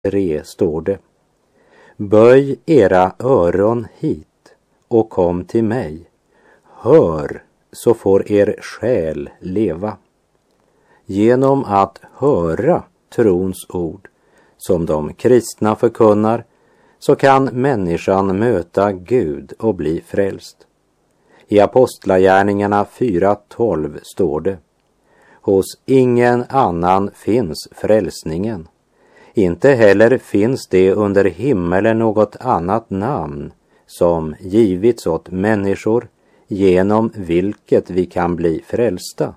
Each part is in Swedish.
3 står det: Böj era öron hit och kom till mig. Hör, så får er själ leva. Genom att höra trons ord som de kristna förkunnar så kan människan möta Gud och bli frälst. I Apostlagärningarna 4:12 står det: Hos ingen annan finns frälsningen. Inte heller finns det under himmelen något annat namn som givits åt människor genom vilket vi kan bli frälsta.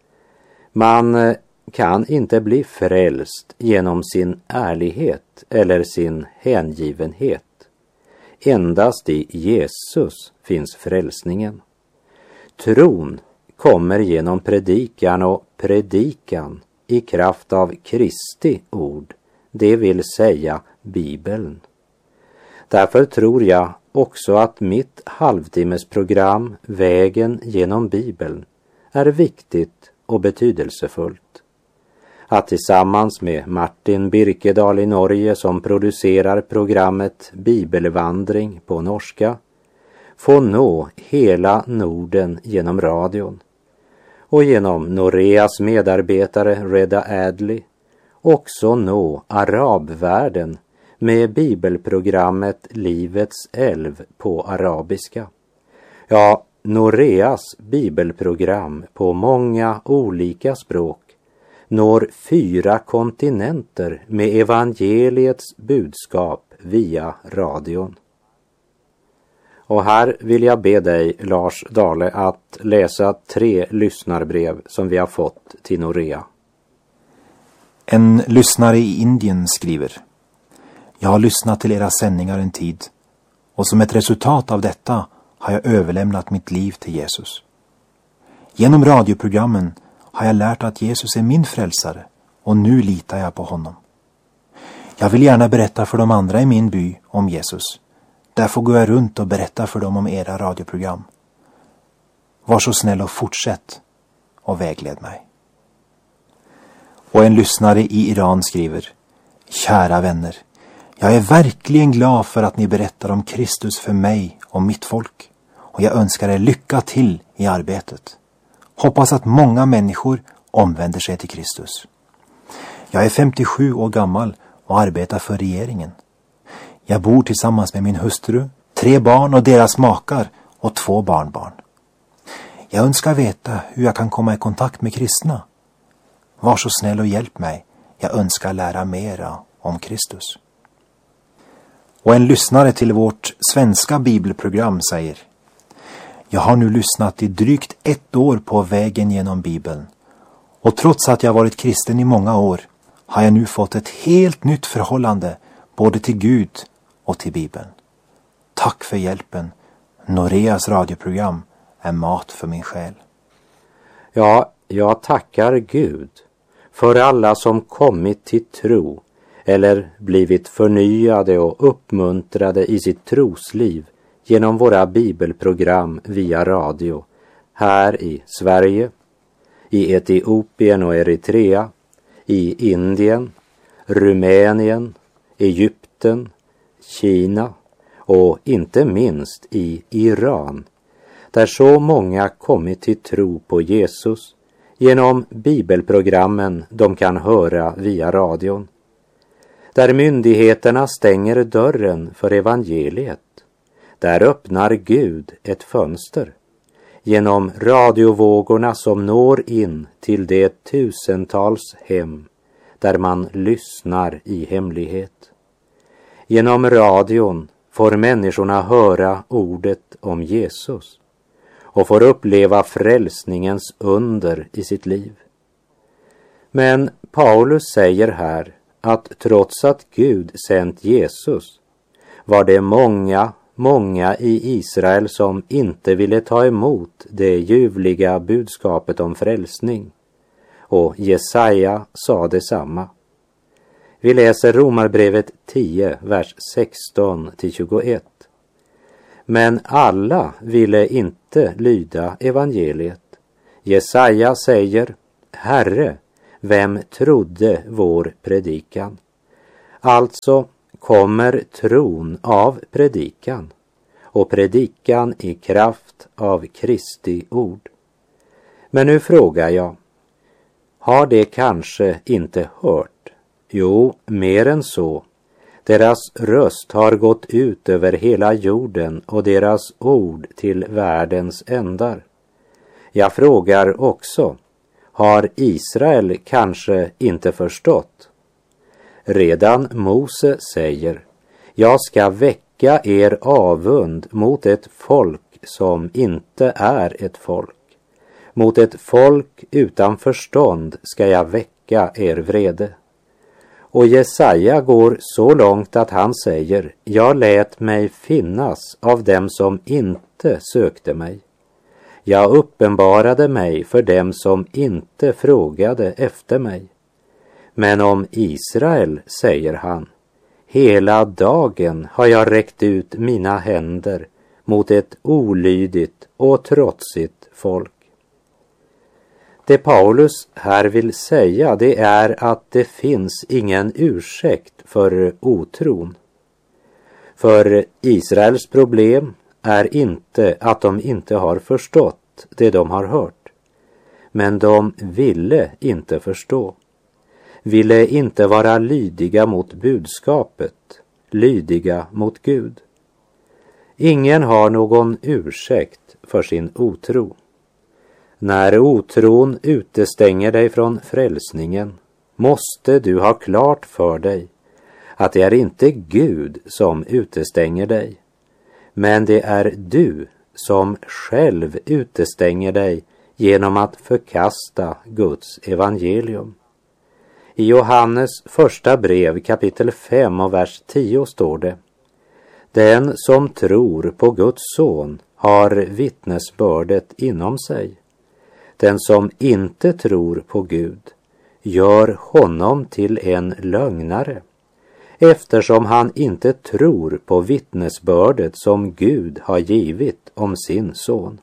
Man kan inte bli frälst genom sin ärlighet eller sin hängivenhet. Endast i Jesus finns frälsningen. Tron kommer genom predikan och predikan i kraft av Kristi ord, det vill säga Bibeln. Därför tror jag också att mitt halvtimmesprogram Vägen genom Bibeln är viktigt och betydelsefullt. Att tillsammans med Martin Birkedal i Norge, som producerar programmet Bibelvandring på norska, få nå hela Norden genom radion och genom Noreas medarbetare Reda Adley också nå arabvärlden med bibelprogrammet Livets älv på arabiska. Ja, Noreas bibelprogram på många olika språk når 4 kontinenter med evangeliets budskap via radion. Och här vill jag be dig, Lars Dale, att läsa 3 lyssnarbrev som vi har fått till Norea. En lyssnare i Indien skriver: Jag har lyssnat till era sändningar en tid, och som ett resultat av detta har jag överlämnat mitt liv till Jesus. Genom radioprogrammen har jag lärt att Jesus är min frälsare, och nu litar jag på honom. Jag vill gärna berätta för de andra i min by om Jesus. Därför går jag runt och berättar för dem om era radioprogram. Var så snäll och fortsätt och vägled mig. Och en lyssnare i Iran skriver: Kära vänner, jag är verkligen glad för att ni berättar om Kristus för mig och mitt folk. Och jag önskar er lycka till i arbetet. Hoppas att många människor omvänder sig till Kristus. Jag är 57 år gammal och arbetar för regeringen. Jag bor tillsammans med min hustru, 3 barn och deras makar och 2 barnbarn. Jag önskar veta hur jag kan komma i kontakt med kristna. Var så snäll och hjälp mig. Jag önskar lära mera om Kristus. Och en lyssnare till vårt svenska bibelprogram säger: Jag har nu lyssnat i drygt 1 år på Vägen genom Bibeln. Och trots att jag varit kristen i många år har jag nu fått ett helt nytt förhållande både till Gud och till Bibeln. Tack för hjälpen. Noreas radioprogram är mat för min själ. Ja, jag tackar Gud för alla som kommit till tro eller blivit förnyade och uppmuntrade i sitt trosliv genom våra bibelprogram via radio här i Sverige, i Etiopien och Eritrea, i Indien, Rumänien, Egypten, Kina och inte minst i Iran, där så många kommit till tro på Jesus genom bibelprogrammen de kan höra via radion. Där myndigheterna stänger dörren för evangeliet, där öppnar Gud ett fönster genom radiovågorna som når in till de tusentals hem där man lyssnar i hemlighet. Genom radion får människorna höra ordet om Jesus och får uppleva frälsningens under i sitt liv. Men Paulus säger här att trots att Gud sänt Jesus var det många i Israel som inte ville ta emot det ljuvliga budskapet om frälsning. Och Jesaja sa detsamma. Vi läser Romarbrevet 10, vers 16-21. Men alla ville inte lyda evangeliet. Jesaja säger: Herre, vem trodde vår predikan? Alltså kommer tron av predikan och predikan i kraft av Kristi ord. Men nu frågar jag, har det kanske inte hört? Jo, mer än så. Deras röst har gått ut över hela jorden och deras ord till världens ändar. Jag frågar också, har Israel kanske inte förstått? Redan Mose säger, jag ska väcka er avund mot ett folk som inte är ett folk. Mot ett folk utan förstånd ska jag väcka er vrede. Och Jesaja går så långt att han säger, jag lät mig finnas av dem som inte sökte mig. Jag uppenbarade mig för dem som inte frågade efter mig. Men om Israel säger han, hela dagen har jag räckt ut mina händer mot ett olydigt och trotsigt folk. Det Paulus här vill säga, det är att det finns ingen ursäkt för otron. För Israels problem är inte att de inte har förstått det de har hört. Men de ville inte förstå. Ville inte vara lydiga mot budskapet, lydiga mot Gud. Ingen har någon ursäkt för sin otro. När otron utestänger dig från frälsningen måste du ha klart för dig att det är inte Gud som utestänger dig, men det är du som själv utestänger dig genom att förkasta Guds evangelium. I Johannes första brev kapitel 5 och vers 10 står det: den som tror på Guds son har vittnesbördet inom sig. Den som inte tror på Gud gör honom till en lögnare, eftersom han inte tror på vittnesbördet som Gud har givit om sin son.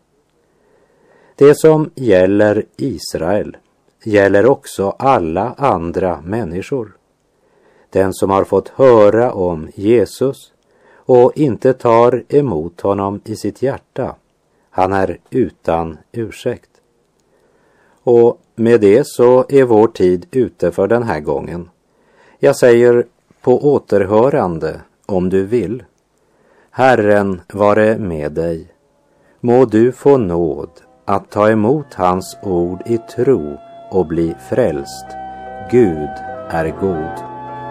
Det som gäller Israel gäller också alla andra människor. Den som har fått höra om Jesus och inte tar emot honom i sitt hjärta, han är utan ursäkt. Och med det så är vår tid ute för den här gången. Jag säger på återhörande om du vill. Herren vare med dig. Må du få nåd att ta emot hans ord i tro och bli frälst. Gud är god.